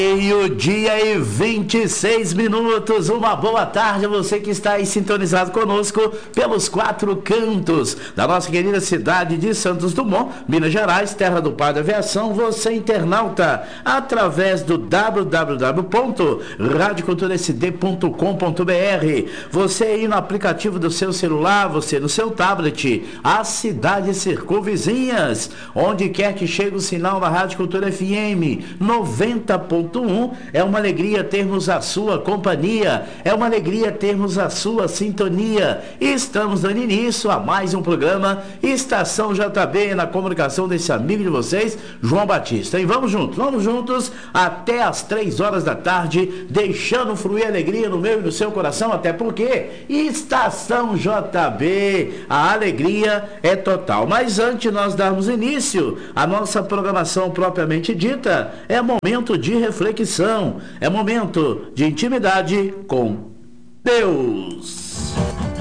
Meio-dia e 26 minutos, uma boa tarde a você que está aí sintonizado conosco pelos quatro cantos da nossa querida cidade de Santos Dumont, Minas Gerais, terra do pai da aviação. Você internauta, através do www.radioculturasd.com.br, você aí no aplicativo do seu celular, você no seu tablet, as cidades circunvizinhas, onde quer que chegue o sinal da Rádio Cultura FM 90.1. É uma alegria termos a sua companhia, é uma alegria termos a sua sintonia. Estamos dando início a mais um programa Estação JB, na comunicação desse amigo de vocês, João Batista. E vamos juntos até as 3 horas da tarde, deixando fluir alegria no meu e no seu coração, até porque Estação JB, a alegria é total. Mas antes de nós darmos início à nossa programação propriamente dita, é momento de reflexão, é momento de intimidade com Deus.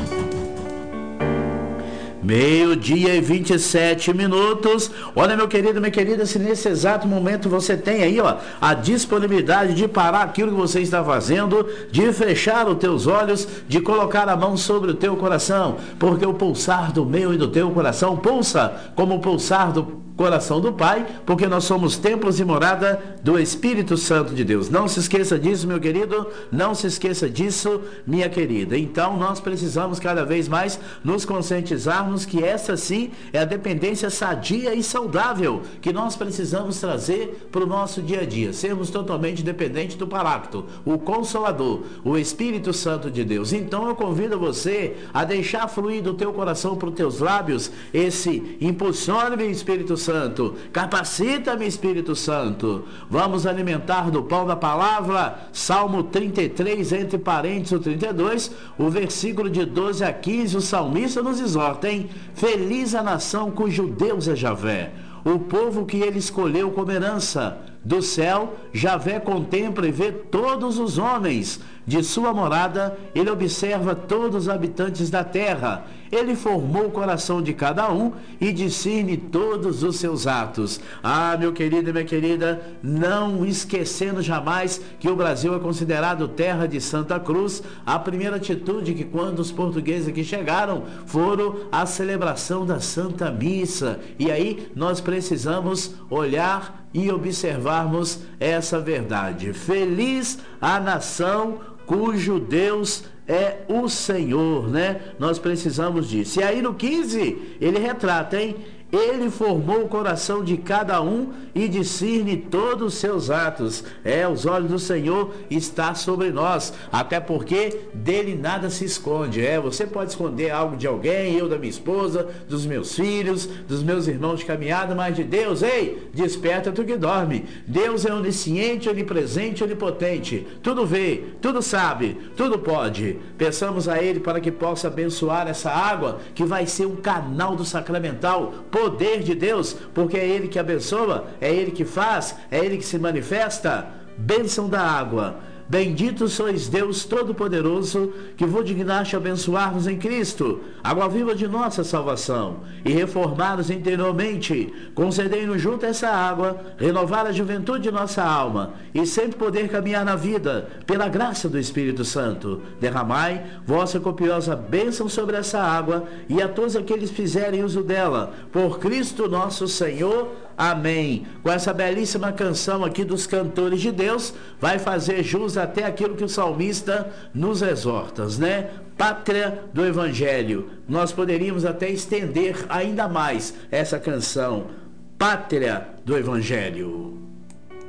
Meio-dia e 27 minutos. Olha, meu querido, minha querida, se nesse exato momento você tem aí, a disponibilidade de parar aquilo que você está fazendo, de fechar os teus olhos, de colocar a mão sobre o teu coração, porque o pulsar do meu e do teu coração pulsa como o pulsar do coração do Pai, porque nós somos templos e morada do Espírito Santo de Deus. Não se esqueça disso, meu querido, não se esqueça disso, minha querida. Então nós precisamos cada vez mais nos conscientizarmos que essa sim é a dependência sadia e saudável que nós precisamos trazer para o nosso dia a dia, sermos totalmente dependentes do Paráclito, o Consolador, o Espírito Santo de Deus. Então eu convido você a deixar fluir do teu coração para os teus lábios esse impulsione-me, Espírito Santo, capacita-me, Espírito Santo. Vamos alimentar do pão da palavra. Salmo 33, entre parênteses o 32, o versículo de 12 a 15, o salmista nos exorta, hein? Feliz a nação cujo Deus é Javé, o povo que ele escolheu como herança. Do céu, Javé contempla e vê todos os homens. De sua morada, ele observa todos os habitantes da terra. Ele formou o coração de cada um e discerne todos os seus atos. Ah, meu querido e minha querida, não esquecendo jamais que o Brasil é considerado terra de Santa Cruz. A primeira atitude que quando os portugueses aqui chegaram foram a celebração da Santa Missa. E aí nós precisamos olhar e observarmos essa verdade. Feliz a nação cujo Deus é o Senhor, né? Nós precisamos disso. E aí no 15, ele retrata, hein? Ele formou o coração de cada um e discerne todos os seus atos. Os olhos do Senhor estão sobre nós, até porque dele nada se esconde. Você pode esconder algo de alguém, eu da minha esposa, dos meus filhos, dos meus irmãos de caminhada, mas de Deus, desperta tu que dorme. Deus é onisciente, onipresente, onipotente. Tudo vê, tudo sabe, tudo pode. Peçamos a Ele para que possa abençoar essa água, que vai ser um canal do sacramental, poder de Deus, porque é Ele que abençoa, é Ele que faz, é Ele que se manifesta. Bênção da água. Bendito sois Deus Todo-Poderoso, que vos dignaste abençoar-nos em Cristo, água viva de nossa salvação, e reformar-nos interiormente. Concedei-nos junto a essa água, renovar a juventude de nossa alma, e sempre poder caminhar na vida, pela graça do Espírito Santo. Derramai vossa copiosa bênção sobre essa água, e a todos aqueles que fizerem uso dela, por Cristo nosso Senhor. Amém. Com essa belíssima canção aqui dos cantores de Deus, vai fazer jus até aquilo que o salmista nos exorta, né? Pátria do Evangelho. Nós poderíamos até estender ainda mais essa canção. Pátria do Evangelho.